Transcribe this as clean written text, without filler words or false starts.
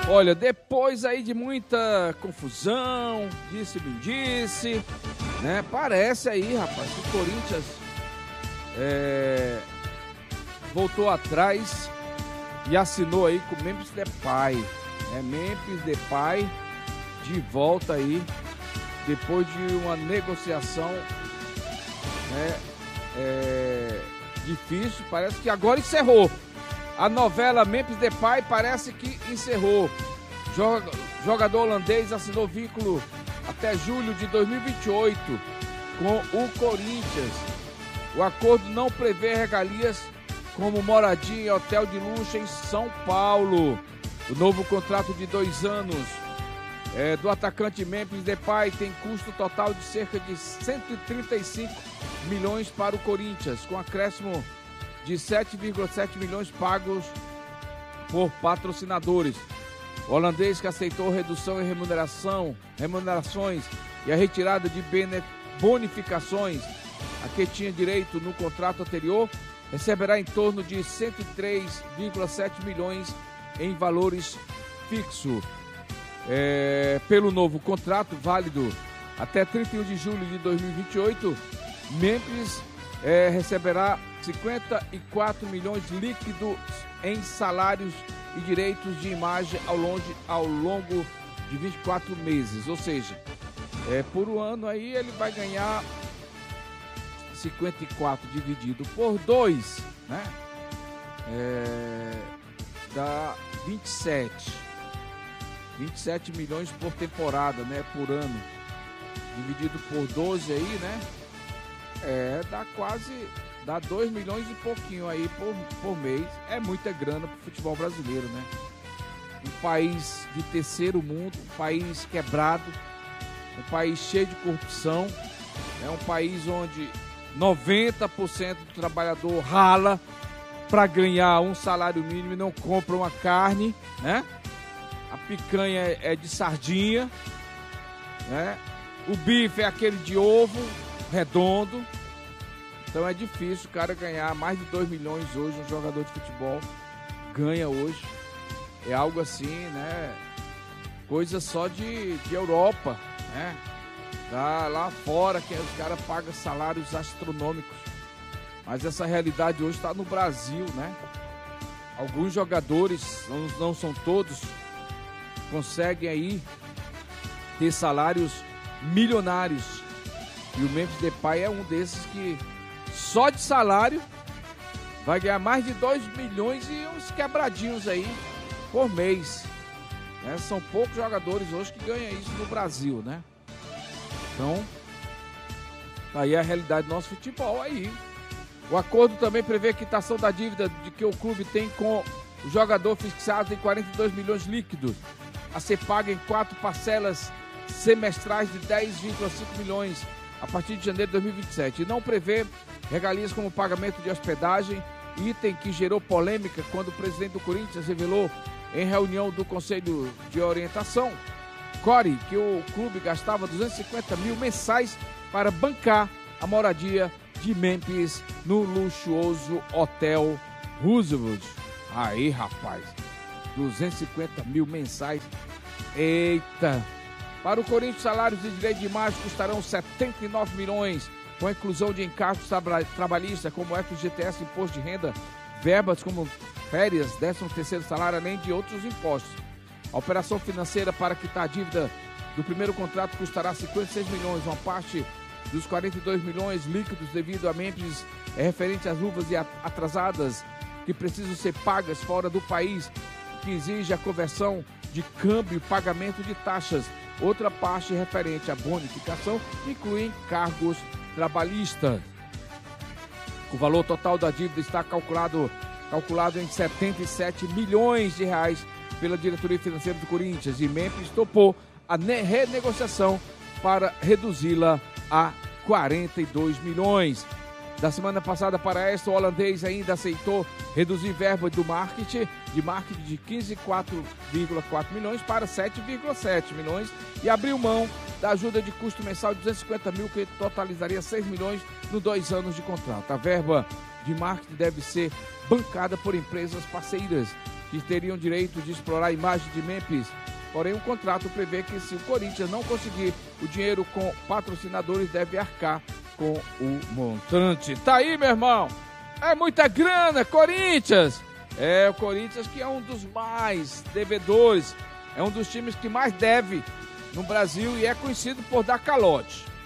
Olha, depois aí de muita confusão, disse-me-disse, né? Parece aí, rapaz, que o Corinthians voltou atrás e assinou aí com o Memphis Depay, né? Memphis Depay de volta aí, depois de uma negociação, né? Difícil, parece que agora encerrou. A novela Memphis Depay parece que encerrou. Jogador holandês assinou vínculo até julho de 2028 com o Corinthians. O acordo não prevê regalias como moradia em hotel de luxo em São Paulo. O novo contrato de 2 anos do atacante Memphis Depay tem custo total de cerca de 135 milhões para o Corinthians, com acréscimo de 7,7 milhões pagos por patrocinadores. O holandês, que aceitou redução em remunerações e a retirada de bonificações a que tinha direito no contrato anterior, receberá em torno de 103,7 milhões em valores fixos. Pelo novo contrato, válido até 31 de julho de 2028, Memphis receberá 54 milhões líquidos em salários e direitos de imagem ao longo de 24 meses. Ou seja, por um ano aí ele vai ganhar 54 dividido por 2, né? Dá 27 milhões por temporada, né? Por ano. Dividido por 12 aí, né? Dá 2 milhões e pouquinho aí por mês. É muita grana pro futebol brasileiro, né? Um país de terceiro mundo, um país quebrado, um país cheio de corrupção, é um país onde 90% do trabalhador rala para ganhar um salário mínimo e não compra uma carne, né? A picanha é de sardinha, né? O bife é aquele de ovo redondo. Então é difícil o cara ganhar mais de 2 milhões hoje. Um jogador de futebol ganha hoje. É algo assim, né? Coisa só de Europa, né? Lá fora que os caras pagam salários astronômicos. Mas essa realidade hoje está no Brasil, né? Alguns jogadores, não são todos, conseguem aí ter salários milionários. E o Memphis Depay é um desses que só de salário vai ganhar mais de 2 milhões e uns quebradinhos aí por mês, né? São poucos jogadores hoje que ganham isso no Brasil, né? Então, aí é a realidade do nosso futebol aí. O acordo também prevê a quitação da dívida de que o clube tem com o jogador fixado em 42 milhões líquidos, a ser paga em 4 parcelas semestrais de 10,5 milhões a partir de janeiro de 2027. E não prevê regalias como pagamento de hospedagem, item que gerou polêmica quando o presidente do Corinthians revelou em reunião do Conselho de Orientação, CORE, que o clube gastava 250 mil mensais para bancar a moradia de Memphis no luxuoso Hotel Roosevelt. Aí, rapaz, 250 mil mensais. Eita! Para o Corinthians, salários e direito de imagem custarão 79 milhões, com a inclusão de encargos trabalhistas como FGTS, imposto de renda, verbas como férias, 13º salário, além de outros impostos. A operação financeira para quitar a dívida do primeiro contrato custará 56 milhões. Uma parte dos 42 milhões líquidos devido a Memphis é referente às luvas atrasadas que precisam ser pagas fora do país, que exige a conversão de câmbio e pagamento de taxas. Outra parte referente à bonificação inclui encargos trabalhistas. O valor total da dívida está calculado em 77 milhões de reais pela diretoria financeira do Corinthians, e Memphis topou a renegociação para reduzi-la a 42 milhões. Da semana passada para esta, o holandês ainda aceitou reduzir verba de marketing de 15,4 milhões para 7,7 milhões e abriu mão da ajuda de custo mensal de 250 mil, que totalizaria 6 milhões nos 2 anos de contrato. A verba de marketing deve ser bancada por empresas parceiras que teriam direito de explorar a imagem de Memphis. Porém, o contrato prevê que se o Corinthians não conseguir o dinheiro com patrocinadores, deve arcar com o montante. Tá aí, meu irmão. É muita grana, Corinthians. É, o Corinthians que é um dos mais devedores. É um dos times que mais deve no Brasil e é conhecido por dar calote.